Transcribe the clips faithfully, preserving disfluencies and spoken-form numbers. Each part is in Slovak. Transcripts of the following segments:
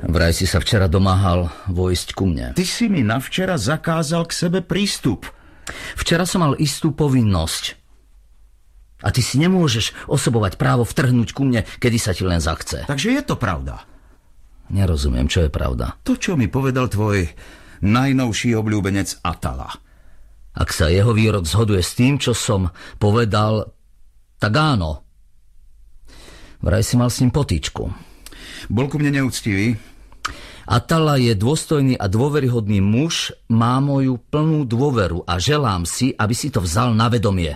Vraj si sa včera domáhal vojsť ku mne. Ty si mi navčera zakázal k sebe prístup. Včera som mal istú povinnosť. A ty si nemôžeš osobovať právo vtrhnúť ku mne, kedy sa ti len zachce. Takže je to pravda. Nerozumiem, čo je pravda. To, čo mi povedal tvoj najnovší obľúbenec Atala. Ak sa jeho výrok zhoduje s tým, čo som povedal, tak áno. Vraj si mal s ním potýčku. Bol ku mne neúctivý? Atala je dôstojný a dôveryhodný muž, má moju plnú dôveru a želám si, aby si to vzal na vedomie.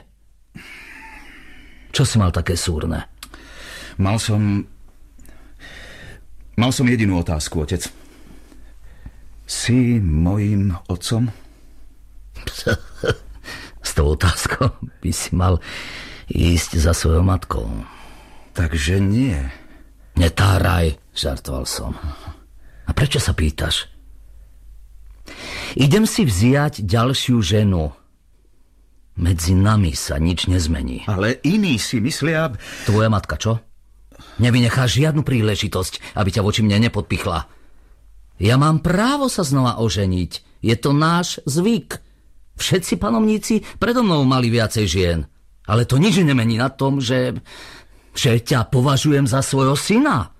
Čo si mal také súrne? Mal som... Mal som jedinú otázku, otec. Si mojím otcom? S tou otázkou by si mal ísť za svojou matkou. Takže nie. Netáraj, žartoval som. A prečo sa pýtaš? Idem si vziať ďalšiu ženu. Medzi nami sa nič nezmení. Ale iní si myslia... Tvoja matka, čo? Nevynechá žiadnu príležitosť, aby ťa voči mne nepodpichla. Ja mám právo sa znova oženiť. Je to náš zvyk. Všetci panovníci predo mnou mali viacej žien. Ale to nič nemení na tom, že... že ťa považujem za svojho syna.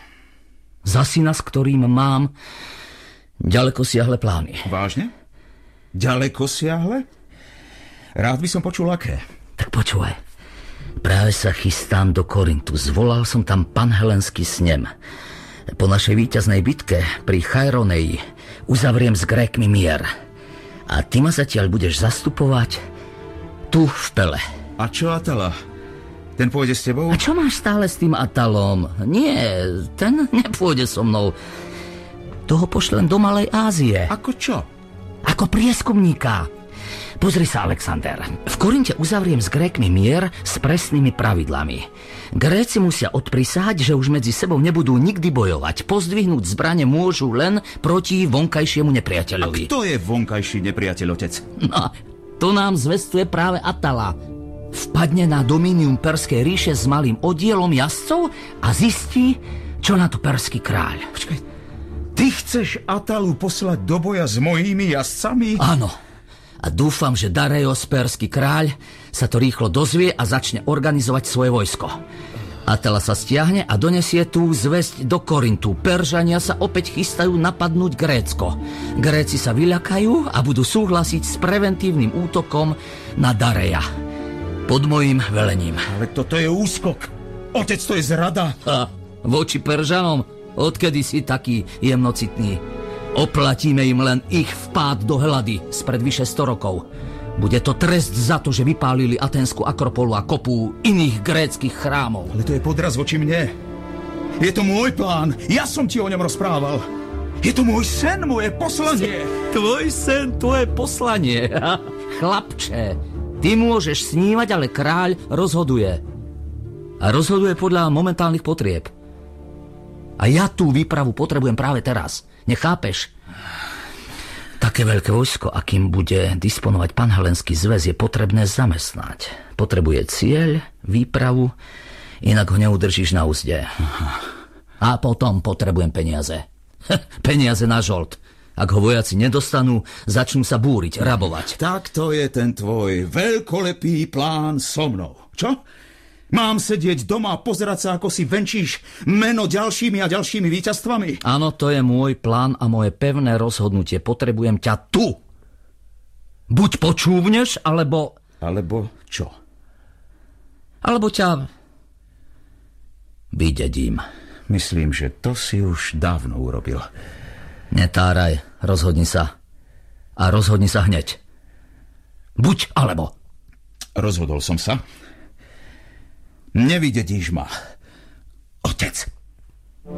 Za syna, s ktorým mám ďaleko siahle plány. Vážne? Ďaleko siahle? Rád by som počul aké. Tak počúvaj. Práve sa chystám do Korintu. Zvolal som tam panhelenský snem. Po našej víťaznej bitke pri Chaironeji uzavriem s Grékmi mier. A ty ma zatiaľ budeš zastupovať tu v Pele. A čo Atala? Ten pôjde s tebou? A čo máš stále s tým Atalom? Nie, ten nepôjde so mnou. Toho pošlem do Malej Ázie. Ako čo? Ako prieskumníka. Pozri sa, Alexander. V Korinte uzavriem s Grékmi mier s presnými pravidlami. Gréci musia odprisahať, že už medzi sebou nebudú nikdy bojovať. Pozdvihnúť zbrane môžu len proti vonkajšiemu nepriateľovi. A kto je vonkajší nepriateľ, otec? No, to nám zvestuje práve Atala. Vpadne na domínium Perskej ríše s malým oddielom jazdcov a zistí, čo na to perský kráľ. Počkaj, ty chceš Atalu poslať do boja s mojimi jazdcami? Áno. A dúfam, že Dareios, perský kráľ, sa to rýchlo dozvie a začne organizovať svoje vojsko. Atala sa stiahne a donesie tú zvesť do Korintu. Peržania sa opäť chystajú napadnúť Grécko. Gréci sa vyľakajú a budú súhlasiť s preventívnym útokom na Dareja. Pod mojím velením. Ale toto je úskok. Otec, to je zrada. Ha, voči Peržanom? Odkedy si taký jemnocitný? Oplatíme im len ich vpád do Helady spred vyše sto rokov. Bude to trest za to, že vypálili Aténsku akropolu a kopu iných gréckych chrámov. Ale to je podraz voči mne. Je to môj plán. Ja som ti o ňom rozprával. Je to môj sen, moje poslanie. Tvoj sen, tvoje poslanie. Chlapče, ty môžeš snívať, ale kráľ rozhoduje. A rozhoduje podľa momentálnych potrieb. A ja tú výpravu potrebujem práve teraz. Nechápeš? Také veľké vojsko, akým bude disponovať panhelenský zväz, je potrebné zamestnať. Potrebuje cieľ, výpravu, inak ho neudržíš na úzde. A potom potrebujem peniaze. Peniaze na žolt. Ak ho vojaci nedostanú, začnú sa búriť, rabovať. Tak to je ten tvoj veľkolepý plán so mnou. Čo? Mám sedieť doma a pozerať sa, ako si venčíš meno ďalšími a ďalšími víťazstvami? Áno, to je môj plán a moje pevné rozhodnutie. Potrebujem ťa tu. Buď počúvneš, alebo... Alebo čo? Alebo ťa... vydedím. Myslím, že to si už dávno urobil. Netáraj, rozhodni sa. A rozhodni sa hneď. Buď alebo. Rozhodol som sa. Nevydedíš ma, otec.